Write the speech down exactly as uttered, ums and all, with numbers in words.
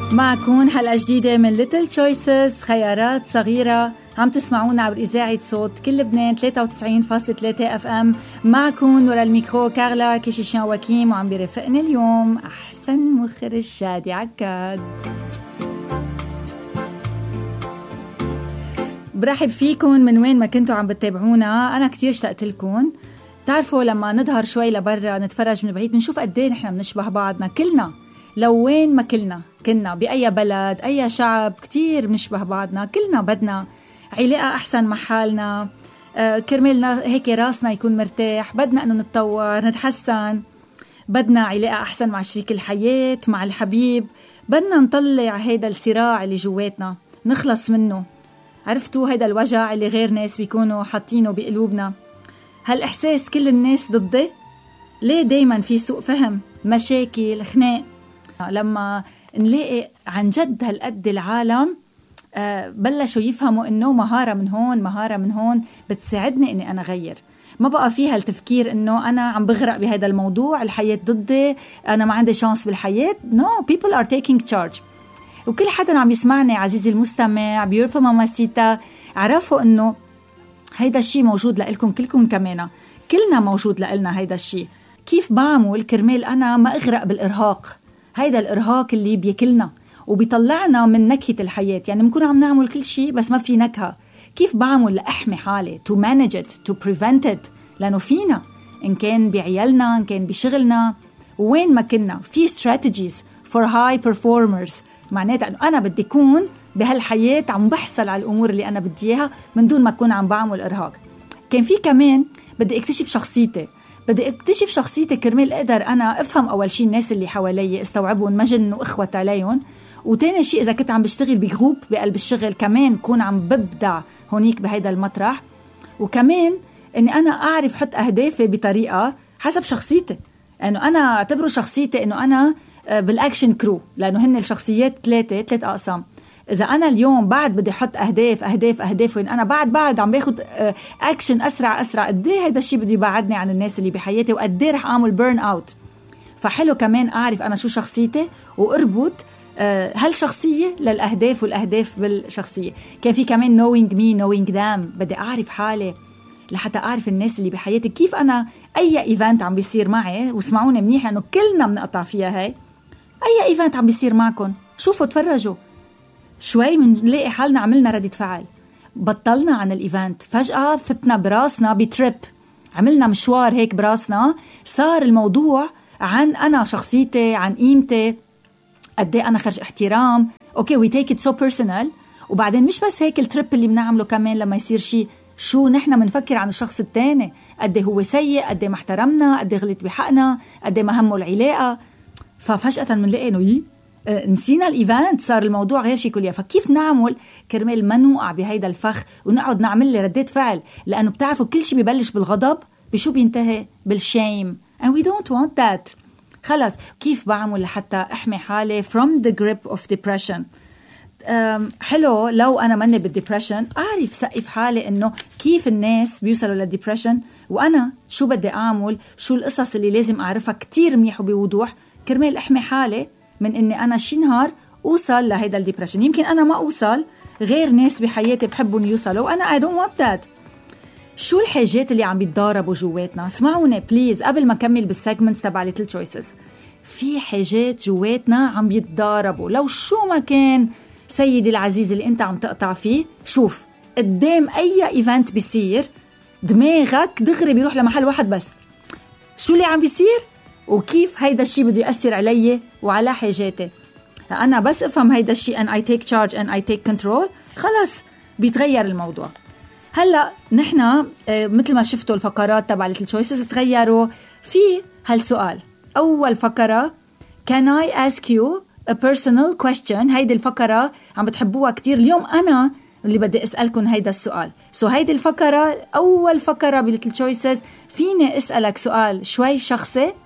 معكم حلقة جديدة من Little Choices، خيارات صغيرة. عم تسمعونا عبر إذاعة صوت كل لبنان ثلاثة وتسعين فاصلة ثلاثة اف ام. معكم ورا الميكرو كارلا كيشيشان وكيم، وعم بيرفقني اليوم أحسن مخرج شادي عكاد. برحب فيكم من وين ما كنتوا عم بتتابعونا. أنا كتير اشتقت لكم. تعرفوا لما نظهر شوي لبرا نتفرج من بعيد بنشوف قديه نحن بنشبه بعضنا كلنا، لو وين ما كلنا كنا بأي بلد أي شعب كتير بنشبه بعضنا. كلنا بدنا علاقة أحسن مع حالنا، آه كرمالنا هيك راسنا يكون مرتاح، بدنا أنه نتطور نتحسن، بدنا علاقة أحسن مع شريك الحياة مع الحبيب، بدنا نطلع هيدا الصراع اللي جواتنا نخلص منه. عرفتوا هيدا الوجع اللي غير ناس بيكونوا حاطينه بقلوبنا، هالإحساس كل الناس ضده؟ ليه دايما في سوء فهم، مشاكل، خناق؟ لما نلاقي عن جد هالقد العالم آه بلشوا يفهموا إنه مهارة من هون مهارة من هون بتساعدني إني أنا غير. ما بقى فيها التفكير إنه أنا عم بغرق بهذا الموضوع، الحياة ضدي، أنا ما عندي شانس بالحياة. no, people are taking charge. وكل حدا عم يسمعني عزيزي المستمع بيورفو ماماسيتا، عرفوا إنه هيدا الشي موجود لإلكم كلكم، كمان كلنا موجود لإلنا هيدا الشي. كيف بعمل كرمال أنا ما أغرق بالإرهاق؟ هيدا الإرهاق اللي بيكلنا وبيطلعنا من نكهة الحياة. يعني بنكون عم نعمل كل شيء بس ما في نكهة. كيف بعمل لأحمي حالي to manage it to prevent it؟ لأنه فينا، إن كان بعيالنا إن كان بشغلنا وين ما كنا، في strategies for high performers. معناتها أنه أنا بدي أكون بهالحياة عم بحصل على الأمور اللي أنا بدي إياها من دون ما أكون عم بعمل إرهاق. كان في كمان بدي اكتشف شخصيتي، بدي اكتشف شخصيتي كرمال اقدر انا افهم اول شيء الناس اللي حوالي، استوعبهم ما جنوا اخوة عليهم. وتاني شيء اذا كنت عم بشتغل بجروب بقلب الشغل كمان كون عم ببدع هونيك بهيدا المطرح. وكمان اني انا اعرف حط اهدافي بطريقة حسب شخصيتي، انه انا اعتبره شخصيتي انه انا بالاكشن كرو، لانه هن الشخصيات ثلاثة ثلاث اقسام. إذا أنا اليوم بعد بدي حط أهداف أهداف أهداف وإن أنا بعد بعد عم باخد أكشن أسرع أسرع، قديه هيدا الشيء بده يبعدني عن الناس اللي بحياتي، وقديه رح أعمل بيرن أوت. فحلو كمان أعرف أنا شو شخصيتي وأربط هالشخصية للأهداف والأهداف بالشخصية. كان في كمان knowing me knowing them، بدي أعرف حالي لحتى أعرف الناس اللي بحياتي. كيف أنا أي إيفنت عم بيصير معي، واسمعوني منيح لأنه كلنا بنقطع فيها هاي، أي إيفنت عم بيصير معكم شوفوا تفرجوا شوي من نلاقي حالنا عملنا ردة فعل، بطلنا عن الإيفنت، فجأة فتنا براسنا بتريب، عملنا مشوار هيك براسنا، صار الموضوع عن أنا شخصيتي، عن قيمتي، قد ايه أنا خرج احترام. أوكي we take it so personal. وبعدين مش بس هيك التريب اللي بنعمله كمان لما يصير شيء، شو نحن منفكر عن الشخص التاني، قد ايه هو سيء، قد ايه ما احترمنا، قد ايه غلط بحقنا، قد ايه ما همه العلاقة. ففجأة منلاقي إنه يي نسينا الإيفنت، صار الموضوع غير شيء كليا. فكيف نعمل كرمال ما نوقع بهيدا الفخ ونقعد نعمل لي ردات فعل؟ لأنه بتعرفوا كل شيء ببلش بالغضب بشو بينتهي؟ بالشيم، and we don't want that. خلص كيف بعمل لحتى أحمي حالي from the grip of depression؟ حلو لو أنا مني بالديبريشن أعرف سقف حالي إنه كيف الناس بيوصلوا للديبريشن، وأنا شو بدي أعمل، شو القصص اللي لازم أعرفها كتير منيح وبوضوح كرمال أحمي حالي من إني أنا شي نهار أوصل لهيدا الديبريشن. يمكن أنا ما أوصل، غير ناس بحياتي بحبون يوصلوا، وأنا I don't want that. شو الحاجات اللي عم بيتضاربوا جواتنا؟ اسمعوني بليز قبل ما أكمل بالسيجمنتس تبع Little Choices. في حاجات جواتنا عم بيتضاربوا، لو شو ما كان سيدي العزيز اللي أنت عم تقطع فيه. شوف قدام أي إيفنت بيصير دماغك دغري بيروح لمحل واحد بس، شو اللي عم بيصير وكيف هيدا الشيء بده يأثر علي وعلى حاجاتي. أنا بس أفهم هيدا الشيء and I take charge and I take control، خلاص بيتغير الموضوع. هلأ نحنا مثل ما شفتوا الفقرات تبع Little Choices تغيروا في هالسؤال. أول فقرة Can I ask you a personal question؟ هيدي الفقرة عم بتحبوها كتير. اليوم أنا اللي بدي أسألكم هيدا السؤال. سو so هيدي الفقرة أول فقرة ب Little Choices، فيني أسألك سؤال شوي شخصي